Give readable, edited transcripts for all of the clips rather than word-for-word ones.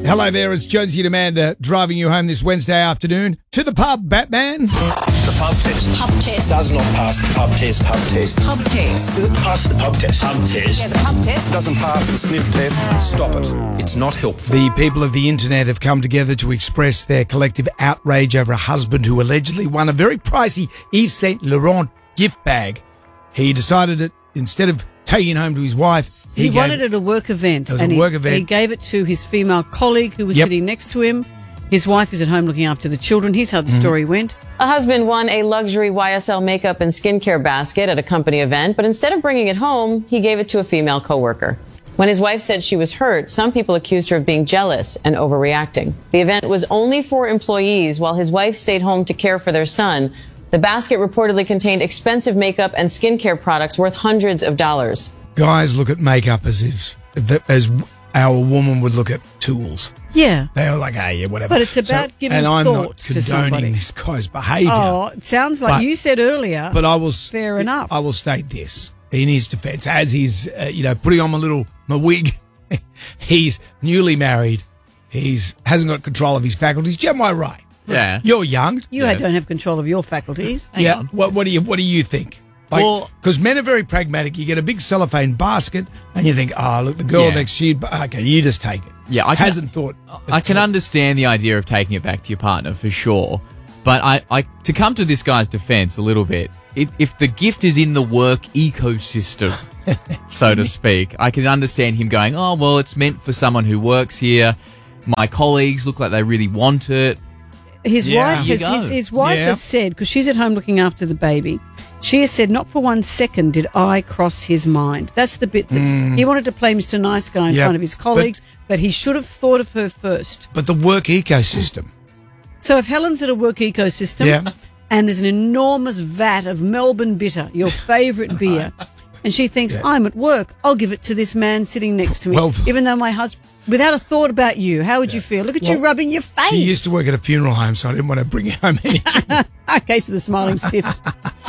Hello there, it's Jonesy and Amanda driving you home this Wednesday afternoon. To the pub, Batman. The pub test. Pub test. Does not pass the pub test. Pub test. Pub test. Does it pass the pub test? Pub test. Yeah, the pub test. Doesn't pass the sniff test. Stop it. It's not helpful. The people of the internet have come together to express their collective outrage over a husband who allegedly won a very pricey Yves Saint Laurent gift bag. He decided that instead of taking it home to his wife, he wanted it at a work event. It was a work event. He gave it to his female colleague who was sitting next to him. His wife is at home looking after the children. Here's how the story went. A husband won a luxury YSL makeup and skincare basket at a company event, but instead of bringing it home, he gave it to a female coworker. When his wife said she was hurt, some people accused her of being jealous and overreacting. The event was only for employees while his wife stayed home to care for their son. The basket reportedly contained expensive makeup and skincare products worth hundreds of dollars. Guys look at makeup as our woman would look at tools. Yeah. They are like, hey, yeah, whatever. But it's about giving thought to And I'm not condoning somebody. this guy's behaviour. Oh, it sounds like you said earlier. But fair enough. I will state this in his defence, as he's putting on my wig. He's newly married. Hasn't got control of his faculties. Am I right? Yeah. You're young. You don't have control of your faculties. Hang on. What do you think? Because men are very pragmatic. You get a big cellophane basket and you think, oh, look, the girl next to you, okay, you just take it. Yeah, I can understand the idea of taking it back to your partner for sure. But I to come to this guy's defense a little bit, if the gift is in the work ecosystem, so to speak, I can understand him going, oh, well, it's meant for someone who works here. My colleagues look like they really want it. His wife has said, because she's at home looking after the baby, she has said, not for 1 second did I cross his mind. That's the bit that's... He wanted to play Mr. Nice Guy in front of his colleagues, but he should have thought of her first. But the work ecosystem. So if Helen's at a work ecosystem and there's an enormous vat of Melbourne Bitter, your favourite beer, and she thinks, I'm at work, I'll give it to this man sitting next to me, even though my husband... Without a thought about you, how would you feel? Look at you rubbing your face. She used to work at a funeral home, so I didn't want to bring home anything. Okay, so the smiling stiffs.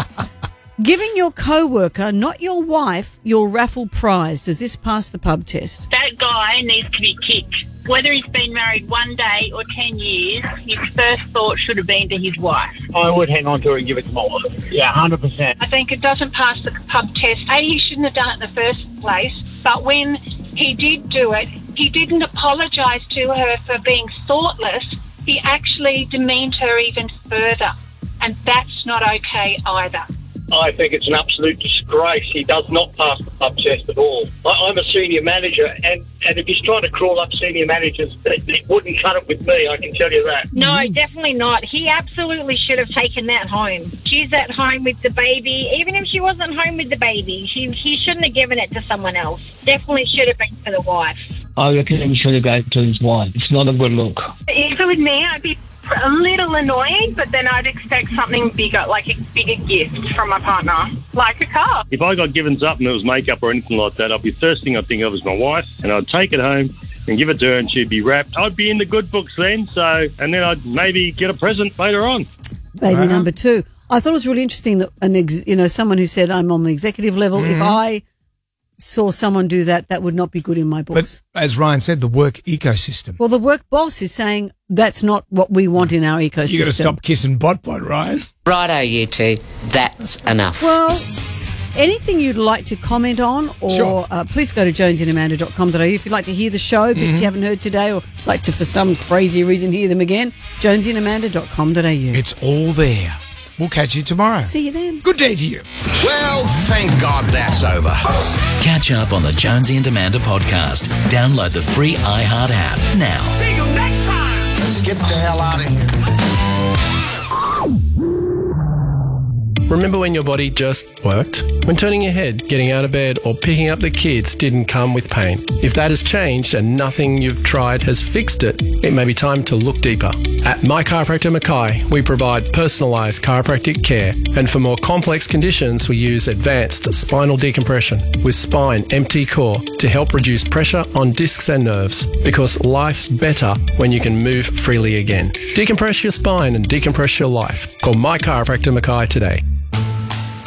Giving your co-worker, not your wife, your raffle prize. Does this pass the pub test? That guy needs to be kicked. Whether he's been married 1 day or 10 years, his first thought should have been to his wife. I would hang on to it and give it to my wife. Yeah, 100%. I think it doesn't pass the pub test. He shouldn't have done it in the first place, but when he did do it, he didn't apologise to her for being thoughtless. He actually demeaned her even further, and that's not okay either. I think it's an absolute disgrace. He does not pass the pub test at all. I'm a senior manager, and if he's trying to crawl up senior managers, it wouldn't cut it with me, I can tell you that. No, definitely not. He absolutely should have taken that home. She's at home with the baby. Even if she wasn't home with the baby, he shouldn't have given it to someone else. Definitely should have been for the wife. I reckon he should have gone to his wife. It's not a good look. If it was me, I'd be a little annoyed, but then I'd expect something bigger, like a bigger gift from my partner, like a car. If I got given something that was makeup or anything like that, the first thing I'd think of is my wife, and I'd take it home and give it to her, and she'd be wrapped. I'd be in the good books then, and then I'd maybe get a present later on. Baby number 2. I thought it was really interesting that someone who said I'm on the executive level, if I saw someone do that, that would not be good in my books. But as Ryan said, the work ecosystem. Well, the work boss is saying that's not what we want in our ecosystem. You got to stop kissing bot, Ryan. Righto, you two. That's enough. Well, anything you'd like to comment on, or please go to jonesyandamanda.com.au if you'd like to hear the show, bits you haven't heard today, or like to, for some crazy reason, hear them again, jonesyandamanda.com.au. It's all there. We'll catch you tomorrow. See you then. Good day to you. Well, thank God that's over. Catch up on the Jonesy and Amanda podcast. Download the free iHeart app now. See you next time. Let's get the hell out of here. Remember when your body just worked? When turning your head, getting out of bed, or picking up the kids didn't come with pain? If that has changed and nothing you've tried has fixed it, it may be time to look deeper. At My Chiropractor Mackay, we provide personalised chiropractic care, and for more complex conditions, we use advanced spinal decompression with Spine MT Core to help reduce pressure on discs and nerves, because life's better when you can move freely again. Decompress your spine and decompress your life. Call My Chiropractor Mackay today.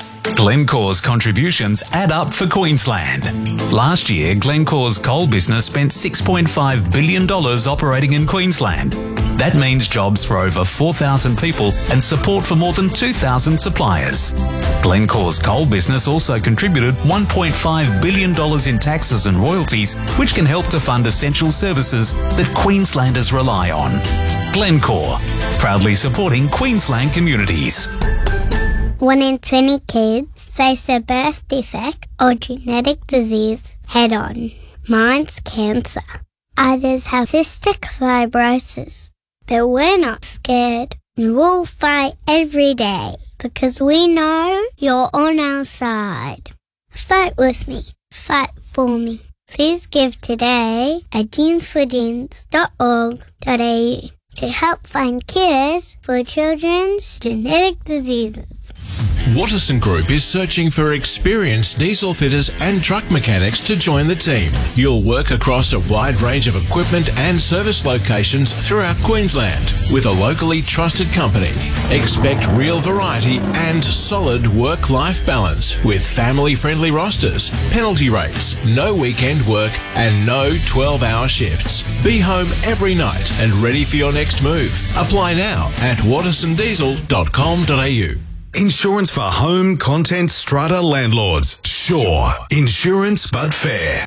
Glencore's contributions add up for Queensland. Last year, Glencore's coal business spent $6.5 billion operating in Queensland. That means jobs for over 4,000 people and support for more than 2,000 suppliers. Glencore's coal business also contributed $1.5 billion in taxes and royalties, which can help to fund essential services that Queenslanders rely on. Glencore, proudly supporting Queensland communities. 1 in 20 kids face a birth defect or genetic disease head-on. Mine's cancer. Others have cystic fibrosis. But we're not scared, and we'll fight every day because we know you're on our side. Fight with me. Fight for me. Please give today at genesforgenes.org.au to help find cures for children's genetic diseases. Watterson Group is searching for experienced diesel fitters and truck mechanics to join the team. You'll work across a wide range of equipment and service locations throughout Queensland with a locally trusted company. Expect real variety and solid work-life balance with family-friendly rosters, penalty rates, no weekend work and no 12-hour shifts. Be home every night and ready for your next move. Apply now at wattersondiesel.com.au. Insurance for home, content, strata landlords. Sure. Insurance but fair.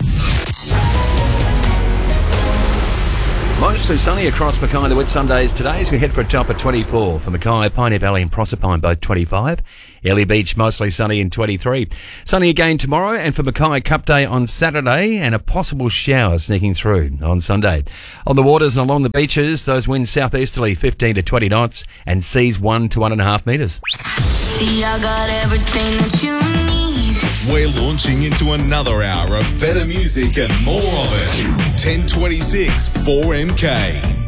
Mostly sunny across Mackay and the Whitsundays today as we head for a top of 24 for Mackay, Pioneer Valley and Proserpine both 25. Airlie Beach mostly sunny in 23. Sunny again tomorrow and for Mackay Cup Day on Saturday and a possible shower sneaking through on Sunday. On the waters and along the beaches, those winds southeasterly 15 to 20 knots and seas 1 to 1.5 metres. See, I got everything that you need. We're launching into another hour of better music and more of it. 1026 4MK.